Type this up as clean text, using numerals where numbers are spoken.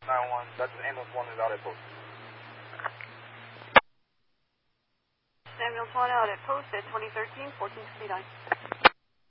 911, that's an ambulance 1 is out at post. Ambulance 1 out at post at 2013-1459.